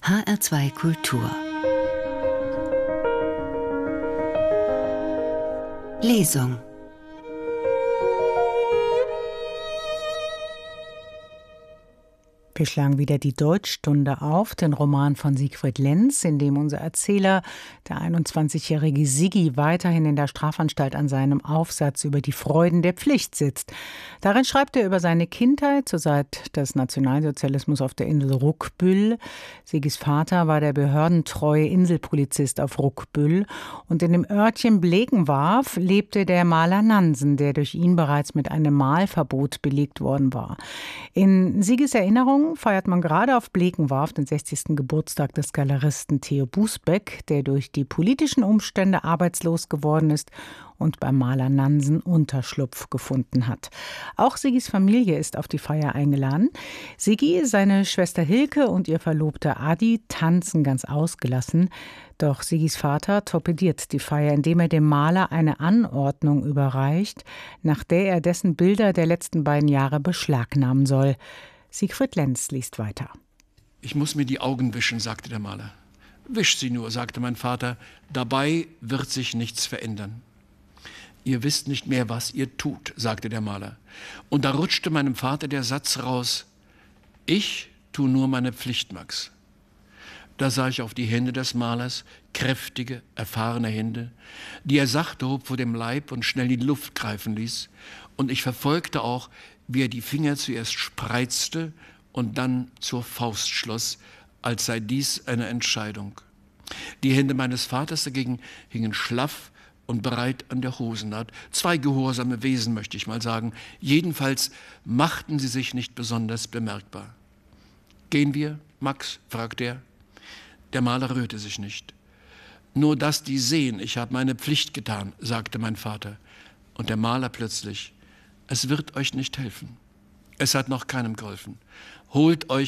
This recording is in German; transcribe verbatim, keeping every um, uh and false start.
H R zwei Kultur Lesung. Wir schlagen wieder die Deutschstunde auf, den Roman von Siegfried Lenz, in dem unser Erzähler, der einundzwanzigjährige Siggi, weiterhin in der Strafanstalt an seinem Aufsatz über die Freuden der Pflicht sitzt. Darin schreibt er über seine Kindheit zur Zeit des Nationalsozialismus auf der Insel Ruckbüll. Siggis Vater war der behördentreue Inselpolizist auf Ruckbüll und in dem Örtchen Blekenwarf lebte der Maler Nansen, der durch ihn bereits mit einem Malverbot belegt worden war. In Siggis Erinnerung feiert man gerade auf Blekenwarf den sechzigsten Geburtstag des Galeristen Theo Busbeck, der durch die politischen Umstände arbeitslos geworden ist und beim Maler Nansen Unterschlupf gefunden hat. Auch Siggis Familie ist auf die Feier eingeladen. Siggi, seine Schwester Hilke und ihr Verlobter Adi tanzen ganz ausgelassen. Doch Siggis Vater torpediert die Feier, indem er dem Maler eine Anordnung überreicht, nach der er dessen Bilder der letzten beiden Jahre beschlagnahmen soll. Siegfried Lenz liest weiter. »Ich muss mir die Augen wischen«, sagte der Maler. »Wisch sie nur«, sagte mein Vater, »dabei wird sich nichts verändern.« »Ihr wisst nicht mehr, was ihr tut«, sagte der Maler. Und da rutschte meinem Vater der Satz raus: »Ich tu nur meine Pflicht, Max.« Da sah ich auf die Hände des Malers, kräftige, erfahrene Hände, die er sachte hob vor dem Leib und schnell in die Luft greifen ließ. Und ich verfolgte auch, wie er die Finger zuerst spreizte und dann zur Faust schloss, als sei dies eine Entscheidung. Die Hände meines Vaters dagegen hingen schlaff und bereit an der Hosennaht. Zwei gehorsame Wesen, möchte ich mal sagen. Jedenfalls machten sie sich nicht besonders bemerkbar. »Gehen wir, Max?« fragte er. Der Maler rührte sich nicht. »Nur, dass die sehen, ich habe meine Pflicht getan«, sagte mein Vater. Und der Maler plötzlich: »Es wird euch nicht helfen. Es hat noch keinem geholfen. Holt euch